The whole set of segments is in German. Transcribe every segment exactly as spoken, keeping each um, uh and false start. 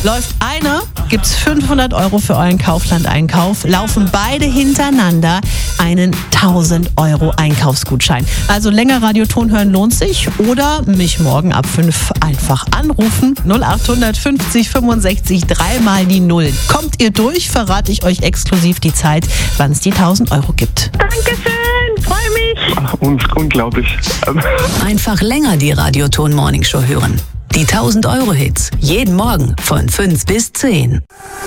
Läuft eine, gibt's fünfhundert Euro für euren Kaufland-Einkauf. Laufen beide hintereinander, einen tausend Euro Einkaufsgutschein. Also länger Radioton hören lohnt sich oder mich morgen ab fünf einfach anrufen. null acht fünfzig fünfundsechzig, dreimal die Null. Kommt ihr durch, verrate ich euch exklusiv die Zeit, wann es die tausend Euro gibt. Dankeschön, freue mich. Ach, un- unglaublich. Einfach länger die Radioton Morning Show hören. Die tausend Euro Hits. Jeden Morgen von fünf bis zehn.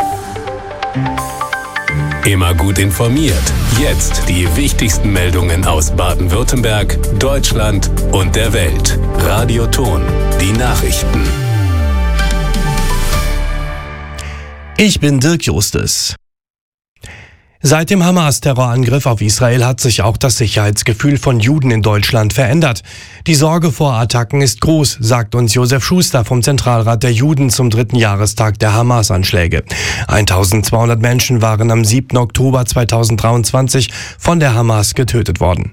Immer gut informiert. Jetzt die wichtigsten Meldungen aus Baden-Württemberg, Deutschland und der Welt. Radioton. Die Nachrichten. Ich bin Dirk Justus. Seit dem Hamas-Terrorangriff auf Israel hat sich auch das Sicherheitsgefühl von Juden in Deutschland verändert. Die Sorge vor Attacken ist groß, sagt uns Josef Schuster vom Zentralrat der Juden zum dritten Jahrestag der Hamas-Anschläge. eintausendzweihundert Menschen waren am siebten Oktober zweitausenddreiundzwanzig von der Hamas getötet worden.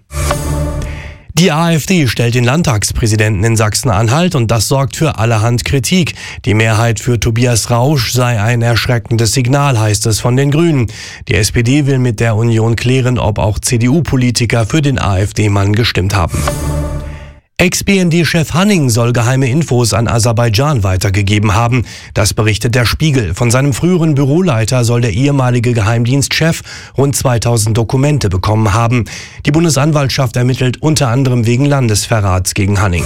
Die AfD stellt den Landtagspräsidenten in Sachsen-Anhalt und das sorgt für allerhand Kritik. Die Mehrheit für Tobias Rausch sei ein erschreckendes Signal, heißt es von den Grünen. Die S P D will mit der Union klären, ob auch C D U-Politiker für den AfD-Mann gestimmt haben. Ex-B N D-Chef Hanning soll geheime Infos an Aserbaidschan weitergegeben haben. Das berichtet der Spiegel. Von seinem früheren Büroleiter soll der ehemalige Geheimdienstchef rund zweitausend Dokumente bekommen haben. Die Bundesanwaltschaft ermittelt unter anderem wegen Landesverrats gegen Hanning.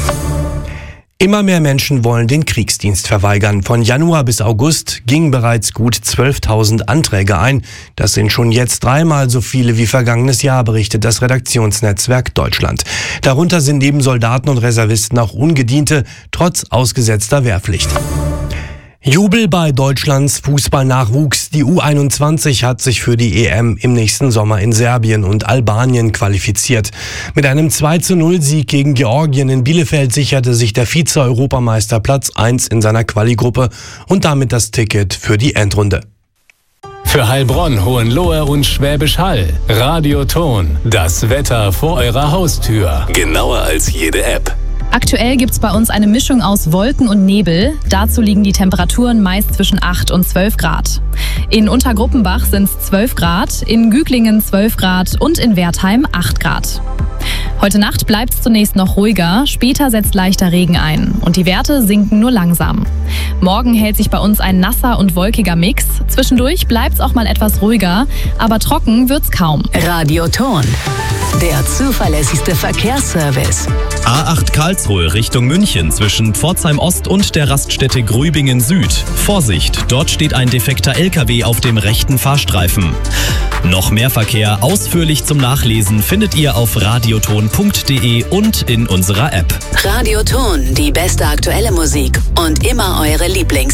Immer mehr Menschen wollen den Kriegsdienst verweigern. Von Januar bis August gingen bereits gut zwölftausend Anträge ein. Das sind schon jetzt dreimal so viele wie vergangenes Jahr, berichtet das Redaktionsnetzwerk Deutschland. Darunter sind neben Soldaten und Reservisten auch Ungediente, trotz ausgesetzter Wehrpflicht. Jubel bei Deutschlands Fußballnachwuchs. Die U einundzwanzig hat sich für die E M im nächsten Sommer in Serbien und Albanien qualifiziert. Mit einem zwei zu null Sieg gegen Georgien in Bielefeld sicherte sich der Vize-Europameister Platz eins in seiner Quali-Gruppe und damit das Ticket für die Endrunde. Für Heilbronn, Hohenlohe und Schwäbisch Hall. Radioton. Das Wetter vor eurer Haustür. Genauer als jede App. Aktuell gibt's bei uns eine Mischung aus Wolken und Nebel. Dazu liegen die Temperaturen meist zwischen acht und zwölf Grad. In Untergruppenbach sind es zwölf Grad, in Güglingen zwölf Grad und in Wertheim acht Grad. Heute Nacht bleibt es zunächst noch ruhiger, später setzt leichter Regen ein und die Werte sinken nur langsam. Morgen hält sich bei uns ein nasser und wolkiger Mix. Zwischendurch bleibt es auch mal etwas ruhiger, aber trocken wird's kaum. Radioton. Der zuverlässigste Verkehrsservice. A acht Karlsruhe Richtung München zwischen Pforzheim Ost und der Raststätte Grübingen Süd. Vorsicht, dort steht ein defekter L K W auf dem rechten Fahrstreifen. Noch mehr Verkehr ausführlich zum Nachlesen findet ihr auf radioton punkt de und in unserer App. Radioton, die beste aktuelle Musik und immer eure Lieblings